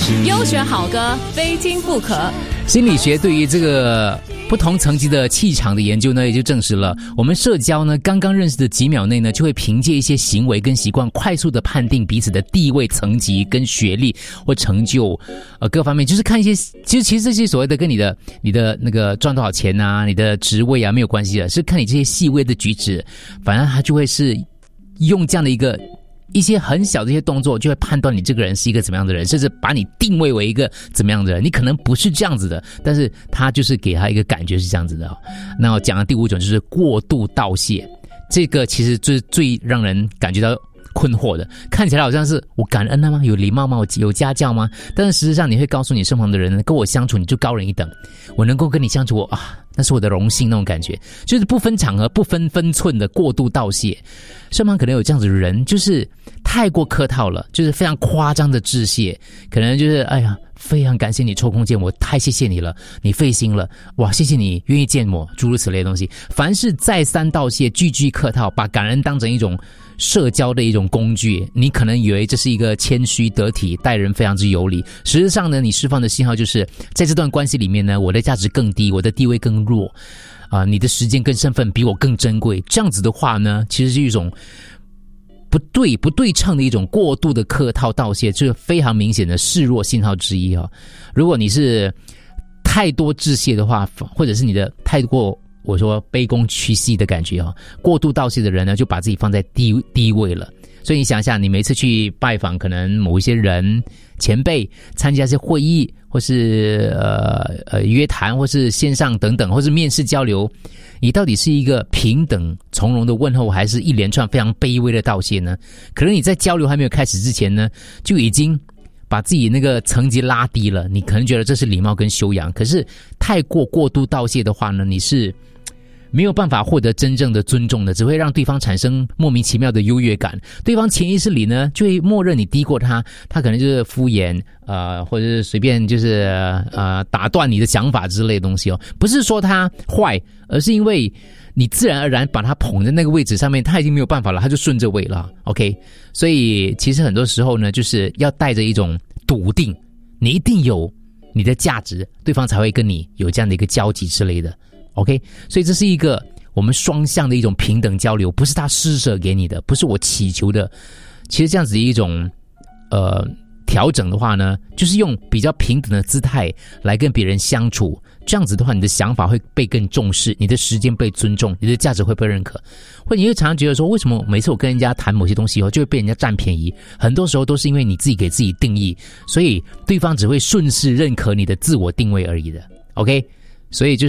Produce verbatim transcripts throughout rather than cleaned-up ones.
优选好歌，非听不可。 心理学对于这个不同层级的气场的研究呢，也就证实了，我们社交呢，刚刚认识的几秒内呢，就会凭借一些行为跟习惯，快速的判定彼此的地位、层级跟学历或成就，呃，各方面，就是看一些，其实其实这些所谓的跟你的你的那个赚多少钱啊，你的职位啊没有关系的，是看你这些细微的举止，反正他就会是用这样的一个。一些很小的一些动作就会判断你这个人是一个怎么样的人，甚至把你定位为一个怎么样的人。你可能不是这样子的，但是他就是给他一个感觉是这样子的。那我讲的第五种就是过度道谢，这个其实就是最让人感觉到困惑的，看起来好像是我感恩了吗？有礼貌吗？我有家教吗？但是实际上你会告诉你身旁的人，跟我相处你就高人一等，我能够跟你相处，我啊，那是我的荣幸，那种感觉就是不分场合不分分寸的过度道谢。身旁可能有这样子的人，就是太过客套了，就是非常夸张的致谢，可能就是哎呀，非常感谢你抽空见我，太谢谢你了，你费心了，哇，谢谢你愿意见我，诸如此类的东西。凡是再三道谢，句句客套，把感恩当成一种社交的一种工具，你可能以为这是一个谦虚得体，待人非常之有礼，实际上呢，你释放的信号就是在这段关系里面呢，我的价值更低，我的地位更弱啊、呃，你的时间跟身份比我更珍贵，这样子的话呢，其实是一种不对不对称的一种过度的客套道谢，这是非常明显的示弱信号之一啊、哦。如果你是太多致谢的话，或者是你的太过我说卑躬屈膝的感觉啊、哦，过度道谢的人呢，就把自己放在低低位了。所以你想想，你每次去拜访可能某一些人前辈，参加一些会议，或是呃呃约谈，或是线上等等，或是面试交流，你到底是一个平等从容的问候，还是一连串非常卑微的道谢呢？可能你在交流还没有开始之前呢，就已经把自己那个层级拉低了，你可能觉得这是礼貌跟修养，可是太过过度道谢的话呢，你是没有办法获得真正的尊重的，只会让对方产生莫名其妙的优越感。对方潜意识里呢，就会默认你低过他，他可能就是敷衍，呃，或者是随便就是呃打断你的想法之类的东西哦。不是说他坏，而是因为你自然而然把他捧在那个位置上面，他已经没有办法了，他就顺着位了。OK， 所以其实很多时候呢，就是要带着一种笃定，你一定有你的价值，对方才会跟你有这样的一个交集之类的。OK， 所以这是一个我们双向的一种平等交流，不是他施舍给你的，不是我祈求的。其实这样子的一种呃调整的话呢，就是用比较平等的姿态来跟别人相处，这样子的话，你的想法会被更重视，你的时间被尊重，你的价值会被认可。或者你会常常觉得说，为什么每次我跟人家谈某些东西以后，就会被人家占便宜？很多时候都是因为你自己给自己定义，所以对方只会顺势认可你的自我定位而已的。OK。所以就是，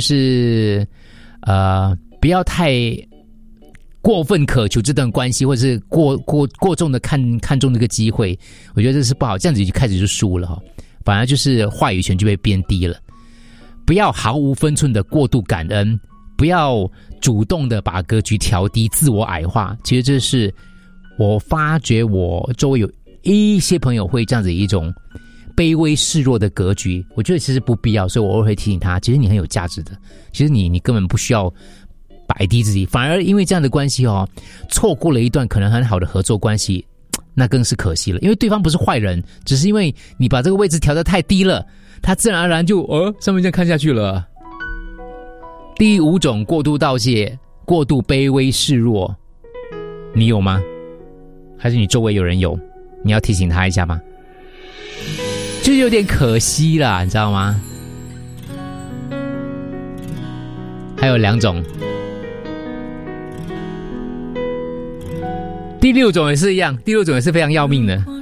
呃，不要太过分渴求这段关系，或者是过过过重的看看重这个机会，我觉得这是不好。这样子就开始就输了哈，反而就是话语权就被变低了。不要毫无分寸的过度感恩，不要主动的把格局调低、自我矮化。其实这是我发觉我周围有一些朋友会这样子一种卑微示弱的格局，我觉得其实不必要，所以我偶尔会提醒他，其实你很有价值的，其实你你根本不需要摆低自己，反而因为这样的关系哦，错过了一段可能很好的合作关系，那更是可惜了。因为对方不是坏人，只是因为你把这个位置调得太低了，他自然而然就呃上面这样看下去了。第五种过度道谢，过度卑微示弱，你有吗？还是你周围有人有？你要提醒他一下吗？就有点可惜啦，你知道吗？还有两种，第六种也是一样，第六种也是非常要命的。